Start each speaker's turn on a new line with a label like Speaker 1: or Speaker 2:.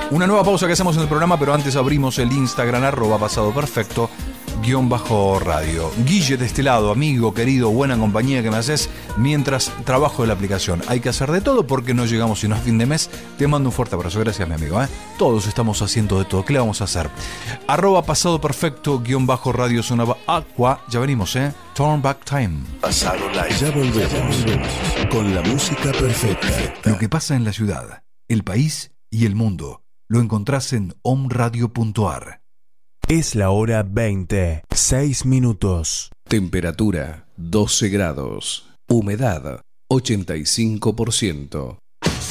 Speaker 1: Una nueva pausa que hacemos en el programa, pero antes abrimos el Instagram, @pasadoperfecto _radio. Guille de este lado, amigo, querido, buena compañía que me haces mientras trabajo de la aplicación. Hay que hacer de todo porque no llegamos sino a fin de mes. Te mando un fuerte abrazo, gracias mi amigo. Todos estamos haciendo de todo, ¿qué le vamos a hacer? @pasadoperfecto _radio sonaba Aqua. Ya venimos, Turn Back Time.
Speaker 2: Pasado Live. Ya volvemos con la música perfecta.
Speaker 1: Lo que pasa en la ciudad, el país y el mundo lo encontrás en omradio.ar.
Speaker 3: Es la hora 20, 6 minutos.
Speaker 2: Temperatura 12 grados. Humedad 85%.